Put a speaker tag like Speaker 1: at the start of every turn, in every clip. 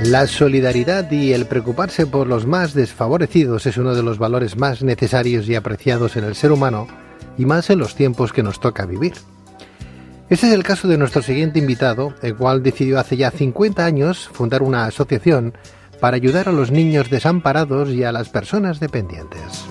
Speaker 1: La solidaridad y el preocuparse por los más desfavorecidos es uno de los valores más necesarios y apreciados en el ser humano, y más en los tiempos que nos toca vivir. Ese es el caso de nuestro siguiente invitado, el cual decidió hace ya 50 años fundar una asociación para ayudar a los niños desamparados y a las personas dependientes.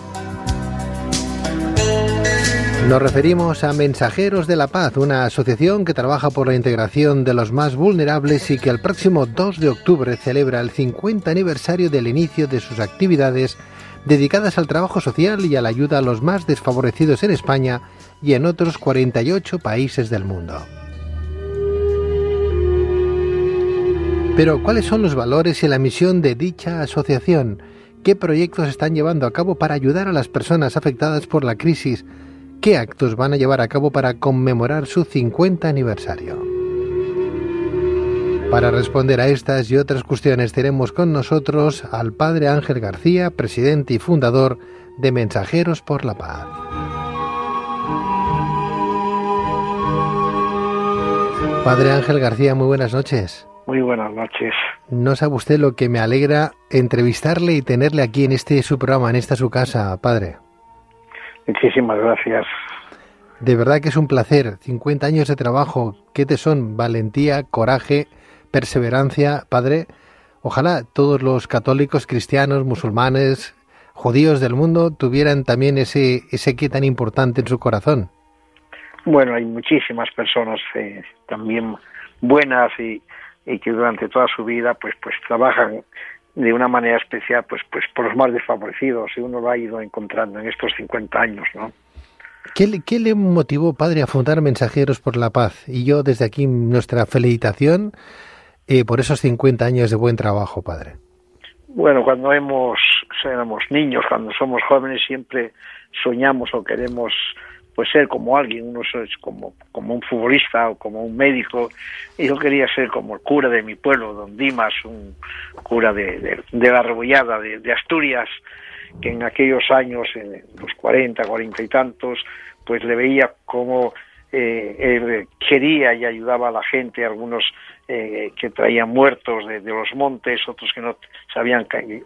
Speaker 1: Nos referimos a Mensajeros de la Paz, una asociación que trabaja por la integración de los más vulnerables y que el próximo 2 de octubre celebra el 50 aniversario del inicio de sus actividades dedicadas al trabajo social y a la ayuda a los más desfavorecidos en España y en otros 48 países del mundo. Pero, ¿cuáles son los valores y la misión de dicha asociación? ¿Qué proyectos están llevando a cabo para ayudar a las personas afectadas por la crisis? ¿Qué actos van a llevar a cabo para conmemorar su 50 aniversario? Para responder a estas y otras cuestiones tenemos con nosotros al Padre Ángel García, presidente y fundador de Mensajeros por la Paz. Padre Ángel García, muy buenas noches.
Speaker 2: Muy buenas noches.
Speaker 1: No sabe usted lo que me alegra entrevistarle y tenerle aquí en su programa, en esta su casa, Padre.
Speaker 2: Muchísimas gracias.
Speaker 1: De verdad que es un placer. 50 años de trabajo, ¿qué tesón? Valentía, coraje, perseverancia, Padre. Ojalá todos los católicos, cristianos, musulmanes, judíos del mundo tuvieran también ese qué tan importante en su corazón.
Speaker 2: Bueno, hay muchísimas personas también buenas y que durante toda su vida pues trabajan de una manera especial pues por los más desfavorecidos, y uno lo ha ido encontrando en estos 50 años, ¿no?
Speaker 1: ¿Qué le motivó, Padre, a fundar Mensajeros por la Paz? Y yo desde aquí nuestra felicitación por esos 50 años de buen trabajo, Padre.
Speaker 2: Bueno, cuando éramos niños, cuando somos jóvenes, siempre soñamos o queremos pues ser como alguien. Uno es como un futbolista o como un médico, y yo quería ser como el cura de mi pueblo, don Dimas, un cura de la Rebollada de Asturias, que en aquellos años, en los 40 y tantos, pues le veía como él quería y ayudaba a la gente, algunos que traían muertos de los montes, otros que no se habían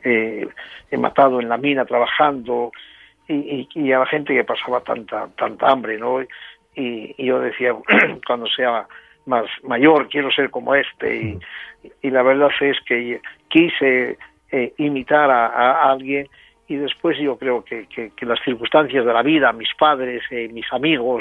Speaker 2: matado en la mina trabajando, y a la gente que pasaba tanta hambre, ¿no? Y yo decía, cuando sea más mayor quiero ser como este, y la verdad es que quise imitar a alguien, y después yo creo que las circunstancias de la vida, mis padres, mis amigos,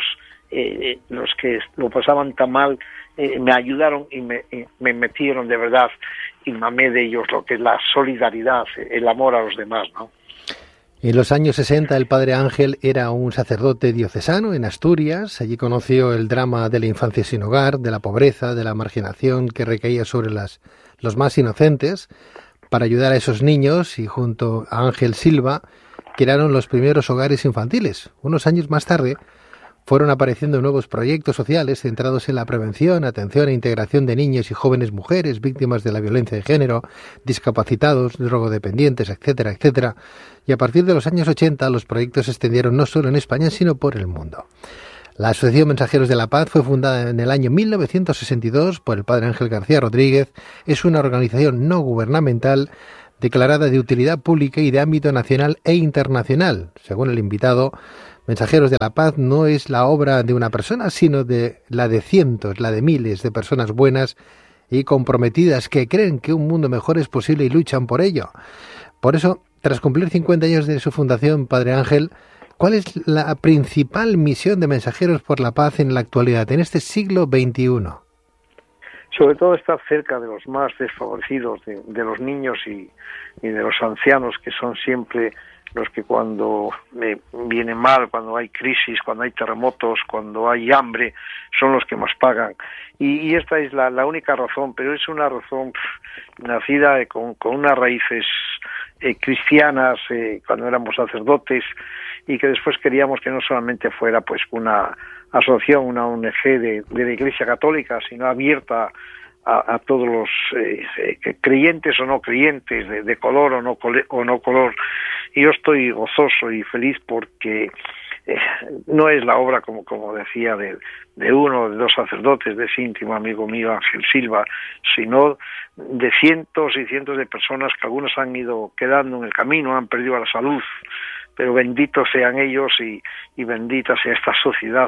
Speaker 2: los que lo pasaban tan mal, me ayudaron y me metieron de verdad, y mamé de ellos lo que es la solidaridad, el amor a los demás, ¿no?
Speaker 1: En los años 60 el Padre Ángel era un sacerdote diocesano en Asturias. Allí conoció el drama de la infancia sin hogar, de la pobreza, de la marginación que recaía sobre los más inocentes, para ayudar a esos niños, y junto a Ángel Silva crearon los primeros hogares infantiles. Unos años más tarde fueron apareciendo nuevos proyectos sociales centrados en la prevención, atención e integración de niños y jóvenes mujeres víctimas de la violencia de género, discapacitados, drogodependientes, etcétera, etcétera. Y a partir de los años 80 los proyectos se extendieron no solo en España, sino por el mundo. La Asociación Mensajeros de la Paz fue fundada en el año 1962 por el Padre Ángel García Rodríguez. Es una organización no gubernamental declarada de utilidad pública y de ámbito nacional e internacional. Según el invitado, Mensajeros de la Paz no es la obra de una persona, sino de la de cientos, la de miles de personas buenas y comprometidas que creen que un mundo mejor es posible y luchan por ello. Por eso, tras cumplir 50 años de su fundación, Padre Ángel, ¿cuál es la principal misión de Mensajeros por la Paz en la actualidad, en este siglo XXI?
Speaker 2: Sobre todo estar cerca de los más desfavorecidos, de los niños y de los ancianos, que son siempre los que cuando viene mal, cuando hay crisis, cuando hay terremotos, cuando hay hambre, son los que más pagan. Y esta es la única razón, pero es una razón nacida con unas raíces cristianas, cuando éramos sacerdotes, y que después queríamos que no solamente fuera pues una asociación, una ONG de la Iglesia Católica, sino abierta a todos los creyentes o no creyentes, de color o no color. Y yo estoy gozoso y feliz porque no es la obra, como decía, de uno o de dos sacerdotes, de ese íntimo amigo mío Ángel Silva, sino de cientos y cientos de personas que algunos han ido quedando en el camino, han perdido la salud, pero benditos sean ellos y bendita sea esta sociedad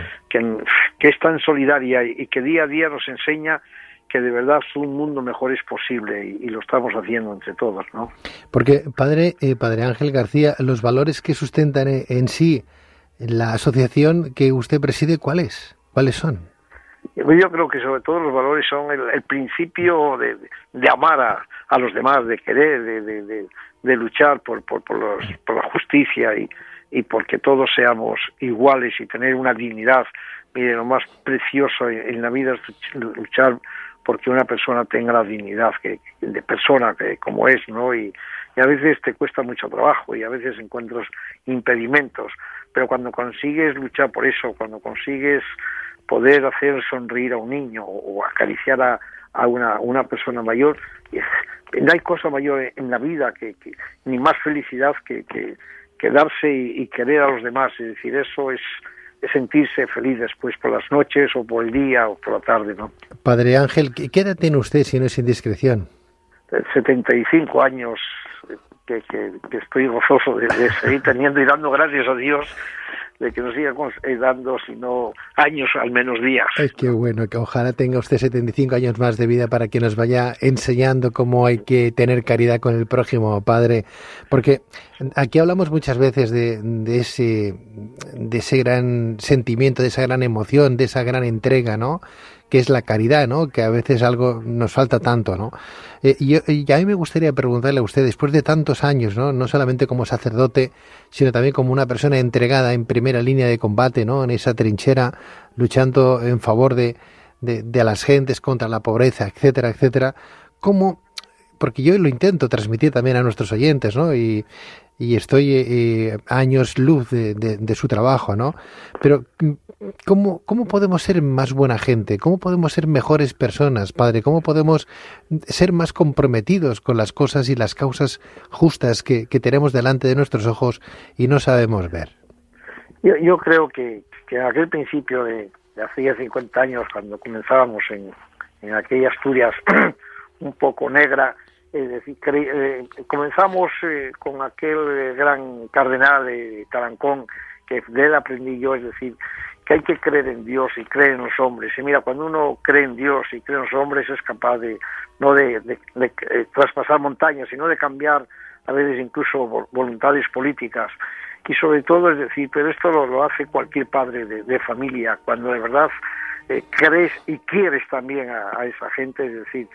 Speaker 2: que es tan solidaria y que día a día nos enseña que de verdad un mundo mejor es posible y lo estamos haciendo entre todos, ¿no?
Speaker 1: Porque, padre Ángel García, los valores que sustentan en sí la asociación que usted preside, ¿cuáles son?
Speaker 2: Yo creo que sobre todo los valores son el principio de amar a los demás, de querer, de luchar por la justicia y porque todos seamos iguales y tener una dignidad. Mire, lo más precioso en la vida es luchar porque una persona tenga la dignidad de persona como es, ¿no? Y a veces te cuesta mucho trabajo y a veces encuentras impedimentos, pero cuando consigues luchar por eso, cuando consigues poder hacer sonreír a un niño o acariciar a una persona mayor, no hay cosa mayor en la vida que ni más felicidad que darse y querer a los demás. Es decir, eso es sentirse feliz después por las noches o por el día o por la tarde, ¿no?
Speaker 1: Padre Ángel, ¿qué edad tiene usted, si no es indiscreción?
Speaker 2: 75 años que estoy gozoso de seguir teniendo y dando gracias a Dios de que nos siga dando, sino años, al menos días.
Speaker 1: Ay, qué bueno, que ojalá tenga usted 75 años más de vida para que nos vaya enseñando cómo hay que tener caridad con el prójimo, padre. Porque aquí hablamos muchas veces de ese gran sentimiento, de esa gran emoción, de esa gran entrega, ¿no?, que es la caridad, ¿no?, que a veces algo nos falta tanto, ¿no? Y a mí me gustaría preguntarle a usted, después de tantos años, no solamente como sacerdote, sino también como una persona entregada en primera línea de combate, ¿no?, en esa trinchera, luchando en favor de las gentes contra la pobreza, etcétera, etcétera, ¿cómo? Porque yo lo intento transmitir también a nuestros oyentes, ¿no?, y estoy años luz de su trabajo, ¿no? Pero ¿cómo podemos ser más buena gente? ¿Cómo podemos ser mejores personas, padre? ¿Cómo podemos ser más comprometidos con las cosas y las causas justas que tenemos delante de nuestros ojos y no sabemos ver?
Speaker 2: Yo creo que aquel principio de hace ya 50 años, cuando comenzábamos en aquella Asturias un poco negra, es decir, comenzamos con aquel gran cardenal de Tarancón, que de él aprendí yo, es decir, que hay que creer en Dios y creer en los hombres. Y mira, cuando uno cree en Dios y cree en los hombres, es capaz no de traspasar montañas, sino de cambiar a veces incluso voluntades políticas. Y sobre todo, es decir, pero esto lo hace cualquier padre de familia, cuando de verdad crees y quieres también a esa gente, es decir,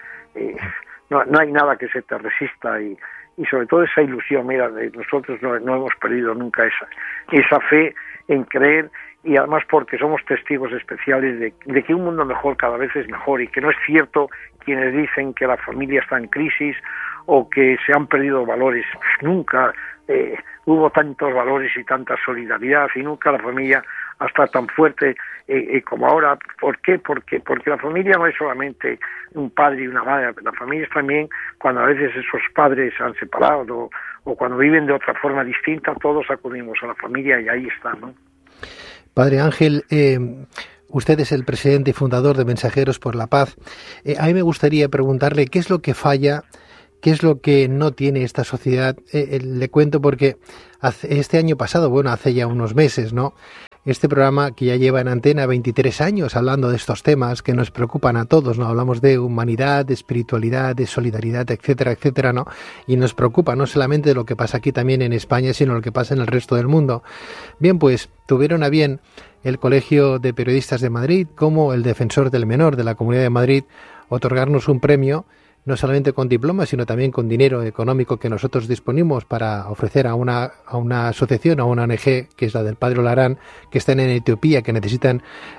Speaker 2: no hay nada que se te resista y sobre todo esa ilusión. Mira, nosotros no hemos perdido nunca esa fe en creer, y además porque somos testigos especiales de que un mundo mejor cada vez es mejor, y que no es cierto quienes dicen que la familia está en crisis o que se han perdido valores. Nunca hubo tantos valores y tanta solidaridad, y nunca la familia ha estado tan fuerte como ahora. ¿Por qué? Porque la familia no es solamente un padre y una madre. La familia es también cuando a veces esos padres se han separado o cuando viven de otra forma distinta, todos acudimos a la familia y ahí está, ¿no?
Speaker 1: Padre Ángel, usted es el presidente y fundador de Mensajeros por la Paz. A mí me gustaría preguntarle qué es lo que falla, qué es lo que no tiene esta sociedad. Le cuento porque este año pasado, hace ya unos meses, ¿no?, este programa que ya lleva en antena 23 años hablando de estos temas que nos preocupan a todos, ¿no? Hablamos de humanidad, de espiritualidad, de solidaridad, etcétera, etcétera, ¿no? Y nos preocupa no solamente de lo que pasa aquí también en España, sino lo que pasa en el resto del mundo. Bien, pues tuvieron a bien el Colegio de Periodistas de Madrid como el Defensor del Menor de la Comunidad de Madrid otorgarnos un premio, no solamente con diplomas, sino también con dinero económico que nosotros disponimos para ofrecer a una asociación, a una ONG, que es la del Padre Olarán, que están en Etiopía, que necesitan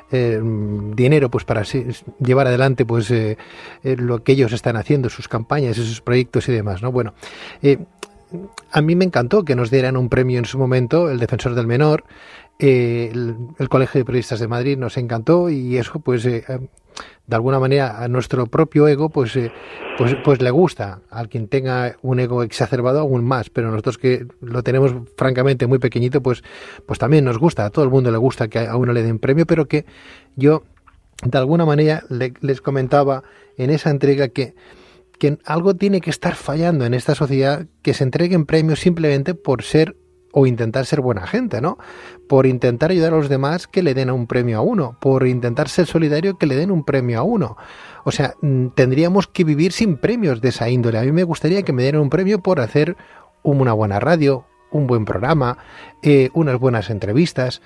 Speaker 1: dinero pues para llevar adelante lo que ellos están haciendo, sus campañas, sus proyectos y demás, ¿no? Bueno, a mí me encantó que nos dieran un premio en su momento, el Defensor del Menor. El Colegio de Periodistas de Madrid nos encantó, y eso pues de alguna manera a nuestro propio ego pues le gusta. A quien tenga un ego exacerbado aún más, pero nosotros que lo tenemos francamente muy pequeñito, pues también nos gusta. A todo el mundo le gusta que a uno le den premio, pero que yo de alguna manera les comentaba en esa entrega que algo tiene que estar fallando en esta sociedad, que se entreguen premios simplemente por ser o intentar ser buena gente, ¿no? Por intentar ayudar a los demás, que le den un premio a uno. Por intentar ser solidario, que le den un premio a uno. O sea, tendríamos que vivir sin premios de esa índole. A mí me gustaría que me dieran un premio por hacer una buena radio, un buen programa, unas buenas entrevistas,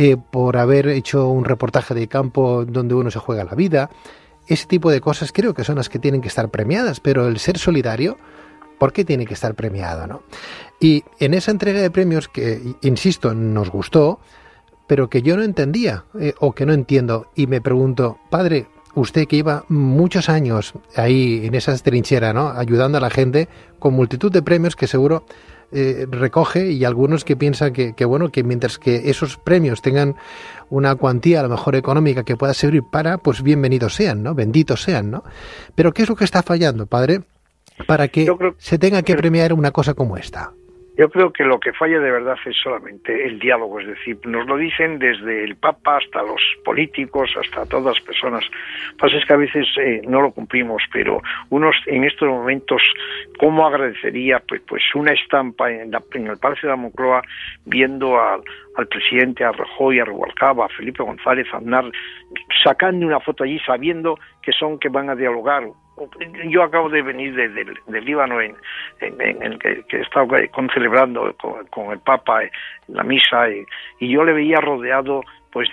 Speaker 1: por haber hecho un reportaje de campo donde uno se juega la vida. Ese tipo de cosas creo que son las que tienen que estar premiadas, pero el ser solidario, ¿por qué tiene que estar premiado, no? Y en esa entrega de premios que, insisto, nos gustó, pero que yo no entendía, o que no entiendo, y me pregunto, padre, usted que lleva muchos años ahí en esa trinchera, ¿no?, ayudando a la gente con multitud de premios que seguro recoge, y algunos que piensan que bueno, que mientras que esos premios tengan una cuantía a lo mejor económica que pueda servir para, pues bienvenidos sean, ¿no?, benditos sean, ¿no? Pero ¿qué es lo que está fallando, padre, para que se tenga que premiar una cosa como esta?
Speaker 2: Yo creo que lo que falla de verdad es solamente el diálogo, es decir, nos lo dicen desde el Papa hasta los políticos, hasta todas las personas. Lo que pasa es que a veces no lo cumplimos, pero unos en estos momentos, ¿cómo agradecería pues una estampa en el Palacio de la Moncloa viendo al presidente, a Rajoy, a Rubalcaba, a Felipe González, a Aznar, sacando una foto allí sabiendo que van a dialogar? Yo acabo de venir del Líbano en el que he estado celebrando con el Papa en la misa, y yo le veía rodeado pues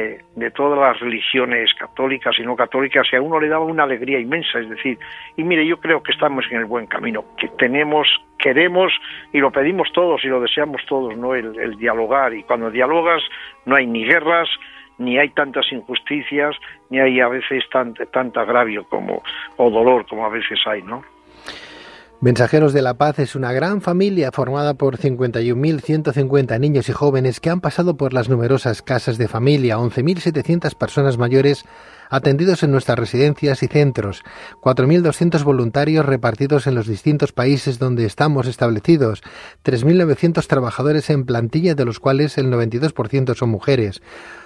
Speaker 2: de todas las religiones católicas y no católicas, y a uno le daba una alegría inmensa. Es decir, y mire, yo creo que estamos en el buen camino, que queremos y lo pedimos todos y lo deseamos todos, ¿no?, el dialogar, y cuando dialogas no hay ni guerras, ni hay tantas injusticias, ni hay a veces tanto agravio o dolor como a veces hay, ¿no?
Speaker 1: Mensajeros de la Paz es una gran familia formada por 51.150 niños y jóvenes que han pasado por las numerosas casas de familia, 11.700 personas mayores atendidos en nuestras residencias y centros, 4.200 voluntarios repartidos en los distintos países donde estamos establecidos, 3.900 trabajadores en plantilla, de los cuales el 92% son mujeres,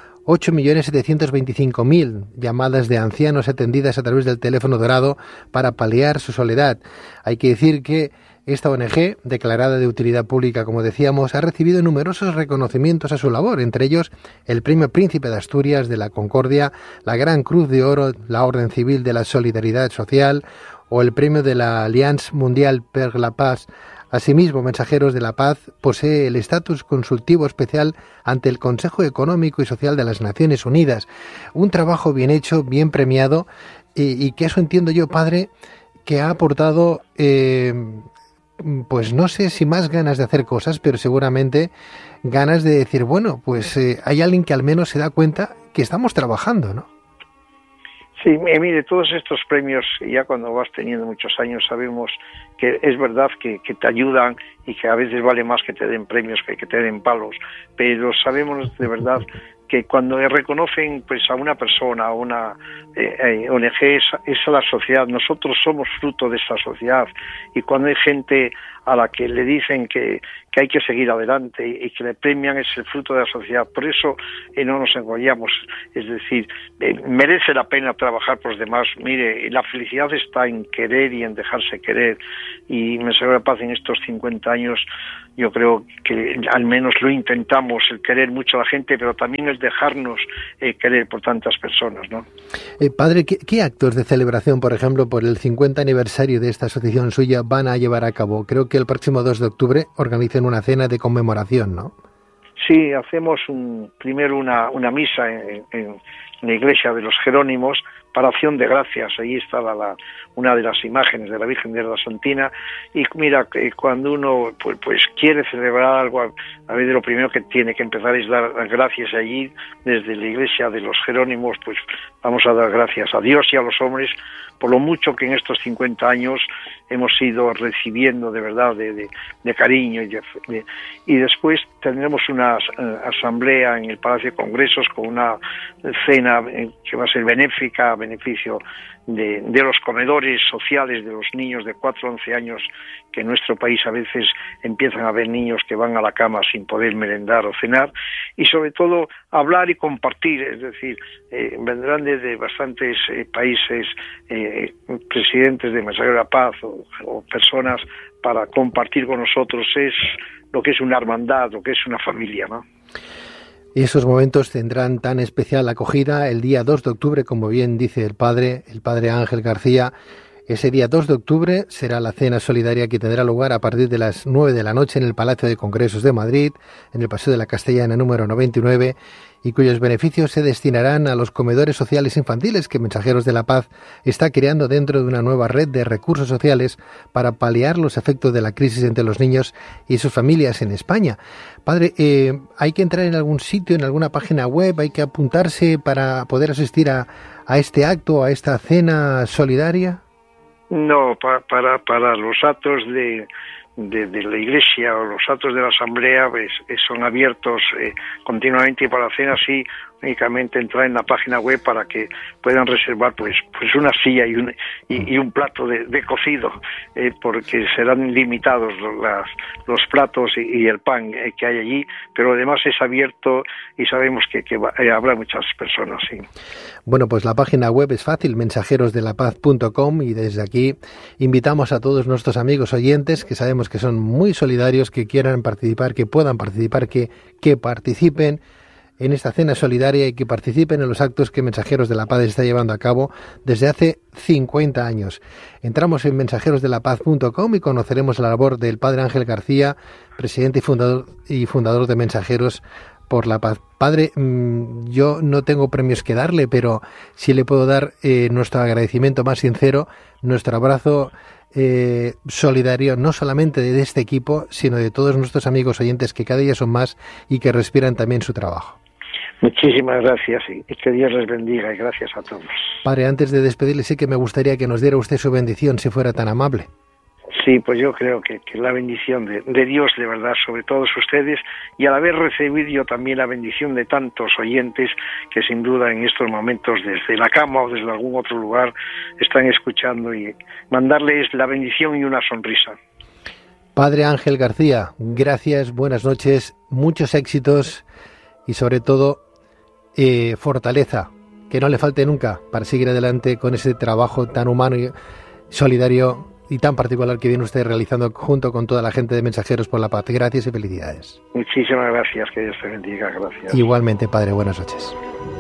Speaker 1: 8.725.000 llamadas de ancianos atendidas a través del teléfono dorado para paliar su soledad. Hay que decir que esta ONG, declarada de utilidad pública, como decíamos, ha recibido numerosos reconocimientos a su labor, entre ellos el Premio Príncipe de Asturias de la Concordia, la Gran Cruz de Oro, la Orden Civil de la Solidaridad Social o el Premio de la Alliance Mondiale per la Paz. Asimismo, Mensajeros de la Paz posee el estatus consultivo especial ante el Consejo Económico y Social de las Naciones Unidas. Un trabajo bien hecho, bien premiado, y que eso entiendo yo, padre, que ha aportado, pues no sé si más ganas de hacer cosas, pero seguramente ganas de decir, bueno, pues hay alguien que al menos se da cuenta que estamos trabajando, ¿no?
Speaker 2: Sí, mire, todos estos premios, ya cuando vas teniendo muchos años, sabemos que es verdad que te ayudan y que a veces vale más que te den premios que te den palos, pero sabemos de verdad que cuando reconocen pues a una persona, a una ONG, es a la sociedad. Nosotros somos fruto de esta sociedad, y cuando hay gente a la que le dicen que hay que seguir adelante y que le premian, es el fruto de la sociedad. Por eso no nos engañamos, es decir, merece la pena trabajar por los demás. Mire, la felicidad está en querer y en dejarse querer, y Mensajeros de la Paz en estos 50 años yo creo que al menos lo intentamos, el querer mucho a la gente, pero también el dejarnos querer por tantas personas, ¿no?
Speaker 1: Padre, ¿qué actos de celebración, por ejemplo, por el 50 aniversario de esta asociación suya van a llevar a cabo? Creo que el próximo 2 de octubre organizan una cena de conmemoración, ¿no?
Speaker 2: Sí, hacemos primero una misa en la iglesia de los Jerónimos, para acción de gracias. Ahí está una de las imágenes de la Virgen de la Santina, y mira, que cuando uno pues quiere celebrar algo, a veces lo primero que tiene que empezar es dar gracias allí, desde la iglesia de los Jerónimos, pues vamos a dar gracias a Dios y a los hombres por lo mucho que en estos 50 años hemos ido recibiendo de verdad de cariño, y después tendremos una asamblea en el Palacio de Congresos con una cena que va a ser benéfica, a beneficio de los comedores sociales de los niños de 4 a 11 años, que en nuestro país a veces empiezan a haber niños que van a la cama sin poder merendar o cenar, y sobre todo hablar y compartir, es decir, vendrán desde bastantes países presidentes de Mensajeros de la Paz o personas para compartir con nosotros es lo que es una hermandad, lo que es una familia, ¿no?
Speaker 1: Y esos momentos tendrán tan especial acogida el día 2 de octubre, como bien dice el padre Ángel García. Ese día 2 de octubre será la cena solidaria que tendrá lugar a partir de las 9 de la noche en el Palacio de Congresos de Madrid, en el Paseo de la Castellana número 99, y cuyos beneficios se destinarán a los comedores sociales infantiles que Mensajeros de la Paz está creando dentro de una nueva red de recursos sociales para paliar los efectos de la crisis entre los niños y sus familias en España. Padre, ¿hay que entrar en algún sitio, en alguna página web? ¿Hay que apuntarse para poder asistir a este acto, a esta cena solidaria?
Speaker 2: No, para los actos de la iglesia o los actos de la asamblea pues, son abiertos continuamente, y para la cena sí, únicamente entrar en la página web para que puedan reservar pues una silla y un plato de cocido, porque serán limitados los platos y el pan que hay allí, pero además es abierto y sabemos que habrá muchas personas, sí.
Speaker 1: Bueno, pues la página web es fácil, mensajerosdelapaz.com, y desde aquí invitamos a todos nuestros amigos oyentes, que sabemos que son muy solidarios, que quieran participar, que puedan participar, que participen en esta cena solidaria y que participen en los actos que Mensajeros de la Paz está llevando a cabo desde hace 50 años. Entramos en mensajerosdelapaz.com y conoceremos la labor del Padre Ángel García, presidente y fundador de Mensajeros por la Paz. Padre, yo no tengo premios que darle, pero sí le puedo dar nuestro agradecimiento más sincero, nuestro abrazo solidario, no solamente de este equipo, sino de todos nuestros amigos oyentes, que cada día son más y que respiran también su trabajo.
Speaker 2: Muchísimas gracias y que Dios les bendiga, y gracias a todos.
Speaker 1: Padre, antes de despedirle, sí que me gustaría que nos diera usted su bendición, si fuera tan amable.
Speaker 2: Sí, pues yo creo que la bendición de Dios, de verdad, sobre todos ustedes, y al haber recibido yo también la bendición de tantos oyentes que sin duda en estos momentos desde la cama o desde algún otro lugar están escuchando, y mandarles la bendición y una sonrisa.
Speaker 1: Padre Ángel García, gracias, buenas noches, muchos éxitos y sobre todo fortaleza, que no le falte nunca para seguir adelante con ese trabajo tan humano y solidario y tan particular que viene usted realizando junto con toda la gente de Mensajeros por la Paz. Gracias y felicidades.
Speaker 2: Muchísimas gracias, que Dios te bendiga, gracias.
Speaker 1: Igualmente, padre, buenas noches.